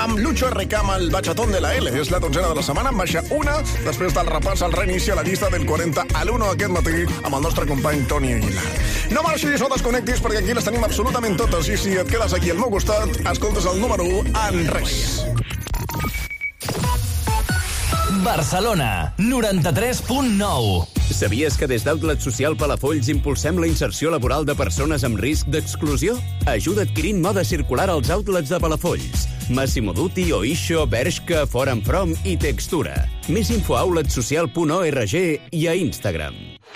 amb Lucho RK amb el bachatón de la L. És la dotzena de la setmana, en baixa una, després del repàs al reinici a la llista del 40 a l'1 aquest matí amb el nostre company Toni Aguilar. No marxis, no desconnectis, perquè aquí les tenim absolutament totes, i si et quedes aquí al meu costat, escoltes el número 1 en res. Barcelona, 93.9. Sabies que des d'Outlet Social Palafolls impulsem la inserció laboral de persones amb risc d'exclusió? Ajuda adquirint moda circular als outlets de Palafolls. Massimo Dutti, Oixo, Bershka, Forum From i Textura. Més info a outletsocial.org i a Instagram.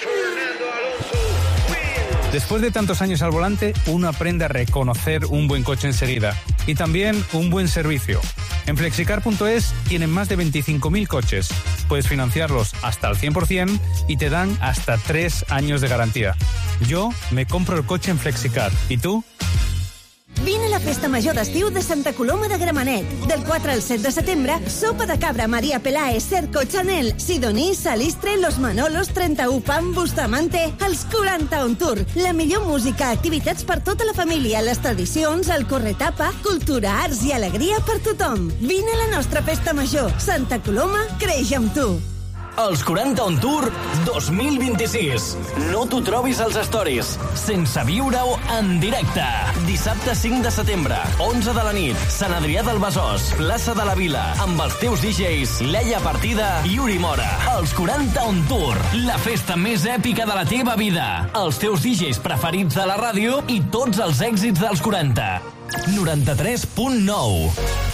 Después de tantos años al volante, uno aprende a reconocer un buen coche enseguida y también un buen servicio. En Flexicar.es tienen más de 25.000 coches. Puedes financiarlos hasta el 100% y te dan hasta 3 años de garantía. Yo me compro el coche en Flexicar. ¿Y tú? Vine a la festa major d'estiu de Santa Coloma de Gramenet. Del 4 al 7 de setembre, sopa de cabra Maria Pelae, Cerco, Chanel, Sidoní, Salistre, Los Manolos, 31 Pam, Bustamante, els 40 on Tour. La millor música, activitats per tota la família, les tradicions, el corretapa, cultura, arts i alegria per tothom. Vine a la nostra festa major. Santa Coloma creix amb tu. Els 40 on Tour 2026. No t'ho trobis als stories, sense viure-ho en directe. Dissabte 5 de setembre, 11 de la nit, Sant Adrià del Besòs, plaça de la Vila, amb els teus DJs Leia Partida i Uri Mora. Els 40 on Tour, la festa més èpica de la teva vida. Els teus DJs preferits de la ràdio i tots els èxits dels 40. 93.9.